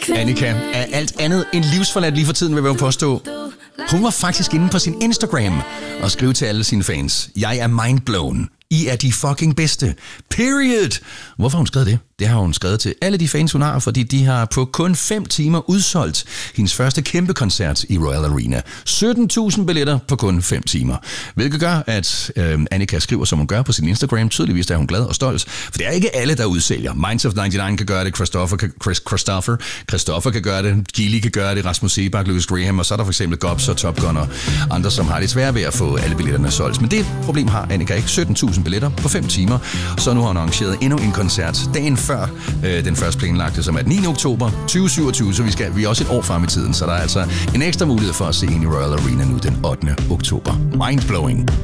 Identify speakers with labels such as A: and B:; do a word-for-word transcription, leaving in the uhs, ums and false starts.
A: Annika er alt andet end livsforladt lige for tiden, vil jeg påstå. Hun var faktisk inde på sin Instagram og skrev til alle sine fans: jeg er mindblown. I er de fucking bedste. Period. Hvorfor har hun skrevet det? Det har hun skrevet til alle de fans, hun har, fordi de har på kun fem timer udsolgt hendes første kæmpe koncert i Royal Arena. sytten tusind billetter på kun fem timer. Hvilket gør, at øh, Annika skriver, som hun gør på sin Instagram. Tydeligvis er hun glad og stolt, for det er ikke alle, der udsælger. Minds of nioghalvfems kan gøre det, Christopher kan, Chris, Christopher, Christopher kan gøre det, Gilly kan gøre det, Rasmus Sebak, Louis Graham, og så er der for eksempel Gobs og Top Gun og andre, som har det svært ved at få alle billetterne solgt. Men det problem har Annika ikke. sytten tusind billetter på fem timer. Så nu har hun arrangeret endnu en koncert dagen før øh, den første planlagte, som er den niende oktober tyve syvogtyve, så vi, skal, vi er også et år frem i tiden, så der er altså en ekstra mulighed for at se hende i Royal Arena nu den ottende oktober. Mindblowing.